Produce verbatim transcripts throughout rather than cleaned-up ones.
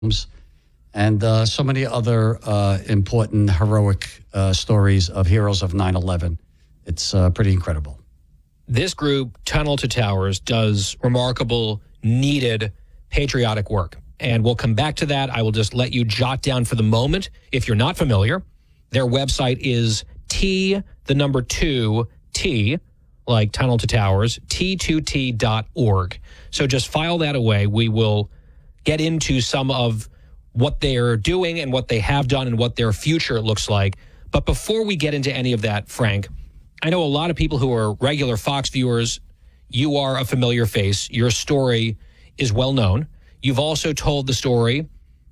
and uh, so many other uh, important, heroic uh, stories of heroes of nine eleven. It's uh, pretty incredible. This group, Tunnel to Towers, does remarkable, needed, patriotic work. And we'll come back to that. I will just let you jot down for the moment, if you're not familiar, their website is T, the number two, T, like Tunnel to Towers, T two T dot org. So just file that away. We will get into some of what they're doing and what they have done and what their future looks like. But before we get into any of that, Frank, I know a lot of people who are regular Fox viewers. You are a familiar face. Your story is well known. You've also told the story,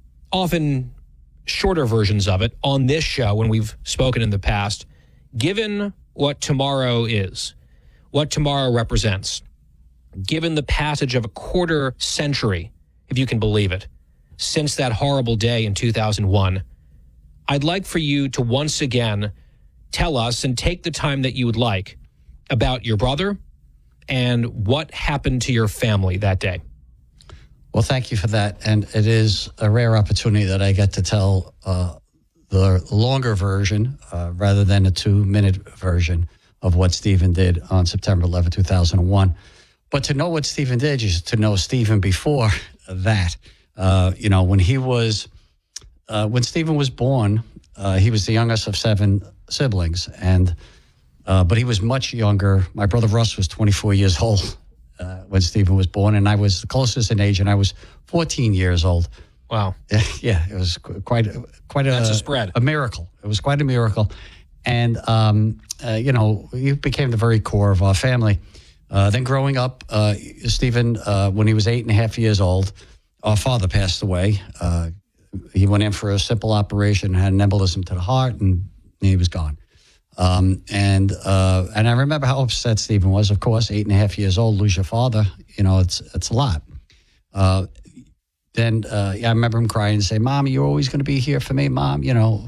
often shorter versions of it, on this show when we've spoken in the past. Given what tomorrow is, what tomorrow represents, given the passage of a quarter century, if you can believe it, since that horrible day in two thousand one, I'd like for you to once again tell us, and take the time that you would like, about your brother and what happened to your family that day. Well, thank you for that. And it is a rare opportunity that I get to tell uh, the longer version uh, rather than a two-minute version of what Stephen did on September eleventh, two thousand one. But to know what Stephen did is to know Stephen before that. Uh, you know, when he was, uh, when Stephen was born, uh, he was the youngest of seven siblings, and uh, but he was much younger. My brother Russ was twenty-four years old uh, when Stephen was born, and I was the closest in age, and I was fourteen years old. Wow. Yeah, it was quite quite a, That's a spread. A miracle. It was quite a miracle, and um, uh, you know, he became the very core of our family. Uh, then growing up, uh, Stephen, uh, when he was eight and a half years old, our father passed away. Uh, he went in for a simple operation, had an embolism to the heart, and he was gone. Um, and uh, and I remember how upset Stephen was. Of course, eight and a half years old, lose your father. You know, it's it's a lot. Uh, then uh, yeah, I remember him crying and saying, "Mom, you're always going to be here for me, Mom." You know,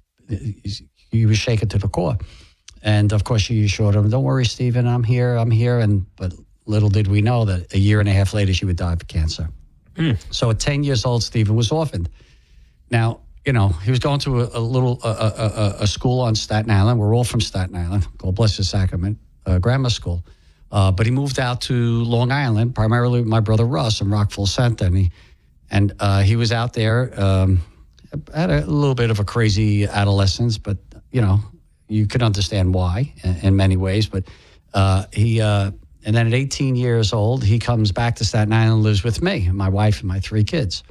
he was shaken to the core. And of course, she assured him, "Don't worry, Stephen, I'm here, I'm here." And but little did we know that a year and a half later, she would die of cancer. Mm. So at ten years old, Stephen was orphaned. Now, you know, he was going to a, a little a, a, a school on Staten Island. We're all from Staten Island, called Blessed Sacrament uh, Grammar School. Uh, but he moved out to Long Island, primarily with my brother Russ in Rockville Center. And he, and, uh, he was out there, um, had a little bit of a crazy adolescence, but, you know, you could understand why in, in many ways. But uh, he, uh, and then at eighteen years old, he comes back to Staten Island and lives with me, my wife, and my three kids.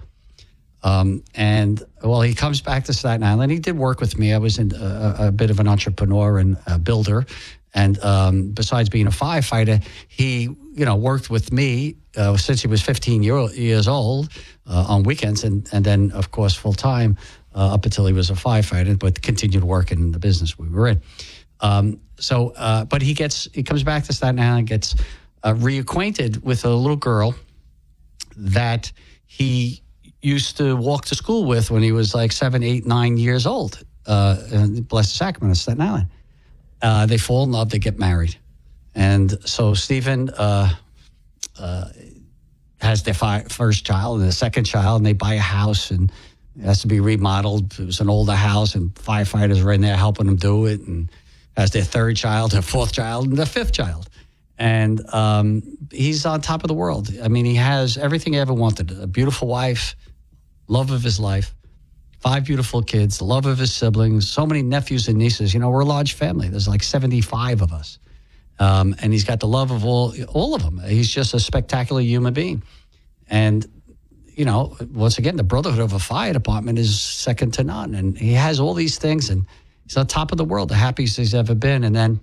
Um, and, well, he comes back to Staten Island. He did work with me. I was in a, a bit of an entrepreneur and a builder. And um, besides being a firefighter, he, you know, worked with me uh, since he was fifteen year, years old uh, on weekends. And, and then, of course, full time uh, up until he was a firefighter, but continued working in the business we were in. Um, so, uh, but he gets, he comes back to Staten Island, gets uh, reacquainted with a little girl that he used to walk to school with when he was like seven, eight, nine years old, uh, in Blessed Sacrament of Staten Island. Uh, they fall in love, they get married. And so Stephen uh, uh, has their fi- first child and the second child, and they buy a house, and it has to be remodeled. It was an older house, and firefighters were in there helping them do it, and has their third child, their fourth child, and their fifth child. And um, he's on top of the world. I mean, he has everything he ever wanted. A beautiful wife, love of his life, five beautiful kids, the love of his siblings, so many nephews and nieces. You know, we're a large family. There's like seventy-five of us. Um, and he's got the love of all all of them. He's just a spectacular human being. And, you know, once again, the brotherhood of a fire department is second to none. And he has all these things, and he's on top of the world, the happiest he's ever been. And then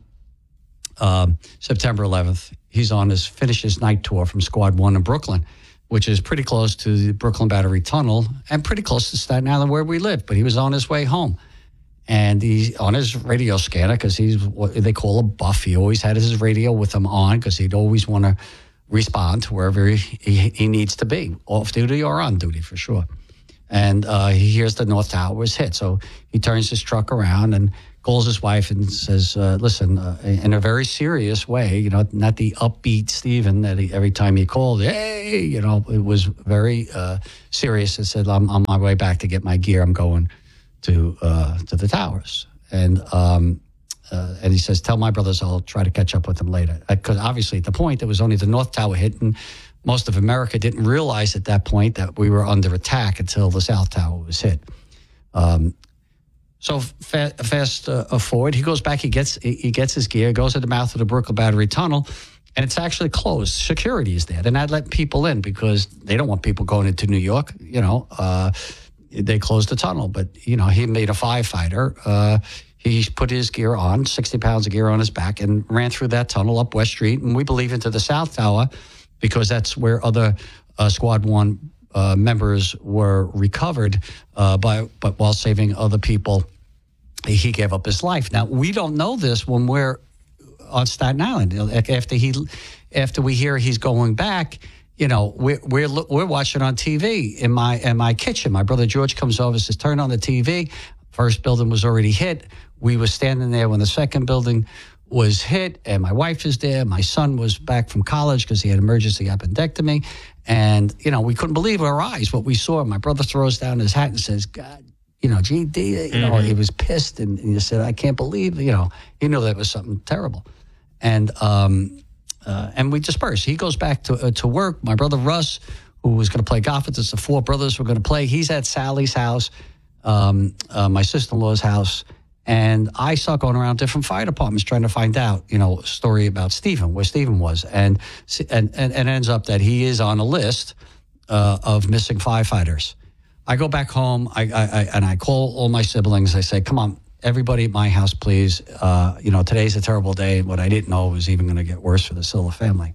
um, September eleventh, he's on his, finished his night tour from Squad one in Brooklyn, which is pretty close to the Brooklyn Battery Tunnel and pretty close to Staten Island where we live. But he was on his way home. And he's on his radio scanner because he's what they call a buff. He always had his radio with him on because he'd always want to respond to wherever he, he, he needs to be, off duty or on duty for sure. And uh, he hears the North Towers hit. So he turns his truck around and calls his wife and says, uh, listen, uh, in a very serious way, you know, not the upbeat Stephen that he, every time he called, hey, you know, it was very uh, serious. And said, I'm on my way back to get my gear. I'm going to uh, to the towers. And um, uh, and he says, tell my brothers I'll try to catch up with them later. Because obviously at the point, it was only the North Tower hit, and most of America didn't realize at that point that we were under attack until the South Tower was hit. Um, so fa- fast uh, forward, he goes back, he gets he gets his gear, goes to the mouth of the Brooklyn Battery Tunnel, and it's actually closed. Security is there. They're not letting people in because they don't want people going into New York, you know. Uh, they closed the tunnel. But, you know, he made a firefighter. Uh, he put his gear on, sixty pounds of gear on his back, and ran through that tunnel up West Street, and we believe into the South Tower, because that's where other uh, Squad One uh, members were recovered uh, by, but while saving other people, he gave up his life. Now, we don't know this when we're on Staten Island. After he, after we hear he's going back, you know, we're we're we're watching on T V in my in my kitchen. My brother George comes over, says, "Turn on the T V." First building was already hit. We were standing there when the second building was hit, and my wife is there. My son was back from college because he had emergency appendectomy, and you know, we couldn't believe our eyes what we saw. My brother throws down his hat and says, "God, you know, G D," you mm-hmm. know, he was pissed, and, and he said, "I can't believe," you know, he knew that was something terrible, and um, uh, and we dispersed. He goes back to uh, to work. My brother Russ, who was going to play golf with us, the four brothers were going to play. He's at Sally's house, um, uh, my sister-in-law's house. And I start going around different fire departments trying to find out, you know, a story about Stephen, where Stephen was. And and, and it ends up that he is on a list uh, of missing firefighters. I go back home, I, I, I and I call all my siblings. I say, come on, everybody at my house, please. Uh, you know, today's a terrible day. What I didn't know was even going to get worse for the Silva family.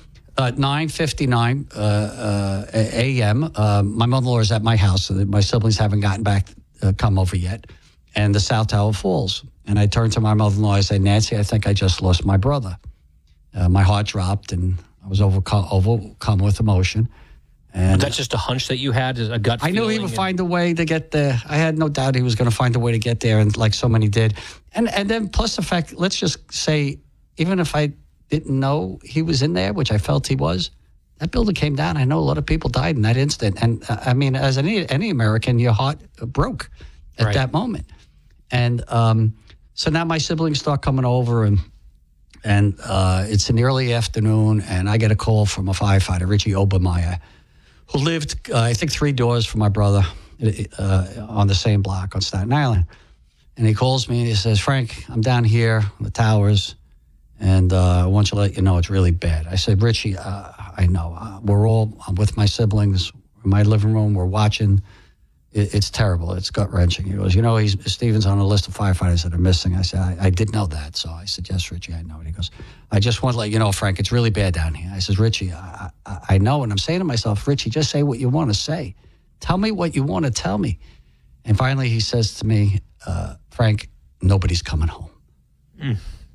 At nine fifty-nine uh, uh, a.m., uh, my mother-in-law is at my house. So my siblings haven't gotten back, uh, come over yet. And the South Tower falls. And I turned to my mother-in-law. I said, Nancy, I think I just lost my brother. Uh, my heart dropped, and I was overcome, overcome with emotion. And was that just a hunch that you had, a gut I feeling? knew he would and... find a way to get there. I had no doubt he was going to find a way to get there, and like so many did. And and then plus the fact, let's just say, even if I didn't know he was in there, which I felt he was, that building came down. I know a lot of people died in that instant. And uh, I mean, as any, any American, your heart broke at right. that moment. And um, so now my siblings start coming over, and and uh, it's in the early afternoon, and I get a call from a firefighter, Richie Obermeyer, who lived, uh, I think, three doors from my brother uh, on the same block on Staten Island. And he calls me and he says, Frank, I'm down here on the towers, and uh, I want you to let you know it's really bad. I said, Richie, uh, I know. Uh, we're all, I'm with my siblings in my living room. We're watching. It's terrible. It's gut-wrenching. He goes, you know, he's Stephen's on a list of firefighters that are missing. I said, I, I did know that. So I said, yes, Richie, I know. And he goes, I just want to let you know, Frank, it's really bad down here. I says, Richie, I, I, I know. And I'm saying to myself, Richie, just say what you want to say. Tell me what you want to tell me. And finally he says to me, uh, Frank, nobody's coming home. Mm.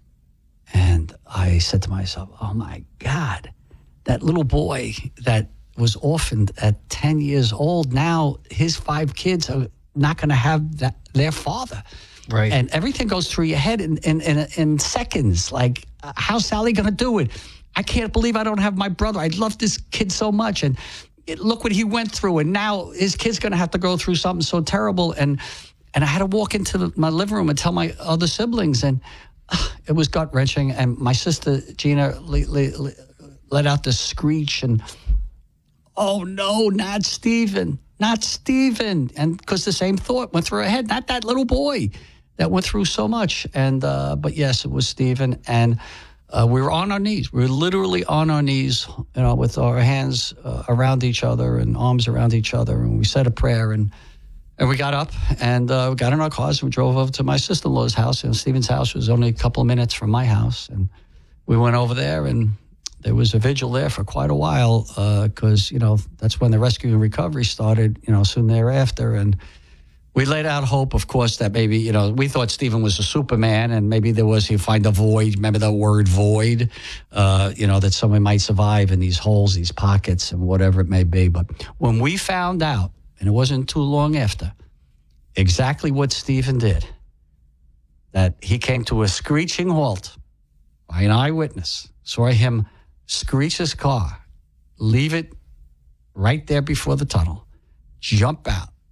And I said to myself, oh, my God, that little boy that was orphaned at ten years old. Now his five kids are not going to have that, their father. Right. And everything goes through your head in, in, in, in seconds. Like, uh, how's Sally going to do it? I can't believe I don't have my brother. I love this kid so much. And it, look what he went through. And now his kid's going to have to go through something so terrible. And and I had to walk into the, my living room and tell my other siblings. And uh, it was gut-wrenching. And my sister, Gina, le, le, le, let out this screech and... Oh, no, not Stephen, not Stephen. And because the same thought went through her head, not that little boy that went through so much. And uh, but yes, it was Stephen. And uh, we were on our knees. We were literally on our knees, you know, with our hands uh, around each other and arms around each other. And we said a prayer, and and we got up and uh, we got in our cars and we drove over to my sister-in-law's house. And Stephen's house was only a couple of minutes from my house. And we went over there, and there was a vigil there for quite a while because, uh, you know, that's when the rescue and recovery started, you know, soon thereafter. And we laid out hope, of course, that maybe, you know, we thought Stephen was a Superman, and maybe there was, he'd find a void. Remember the word void? Uh, you know, that someone might survive in these holes, these pockets, and whatever it may be. But when we found out, and it wasn't too long after, exactly what Stephen did, that he came to a screeching halt by an eyewitness, saw him screech his car, leave it right there before the tunnel, jump out,